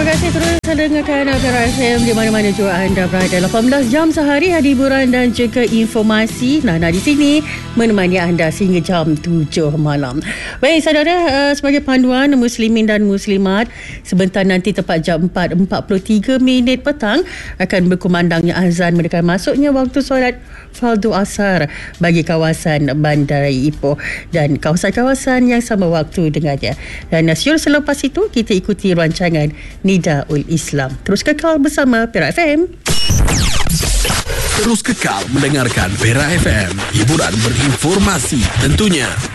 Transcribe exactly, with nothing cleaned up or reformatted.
kasih terus dengarkan Perak F M di mana-mana juga anda berada. lapan belas jam sehari hiburan dan juga informasi. Nana di sini menemani anda sehingga jam tujuh malam. Baik saudara, uh, sebagai panduan muslimin dan muslimat, sebentar nanti tepat jam empat empat puluh tiga minit petang akan berkumandangnya azan mendekati masuknya waktu solat fardu asar bagi kawasan Bandaraya Ipoh dan kawasan-kawasan yang sama waktu dengannya. Dan siul selepas itu kita ikuti rancangan Nidaul Islam. Terus kekal bersama Perak F M. Terus kekal mendengarkan Perak F M, hiburan berinformasi tentunya.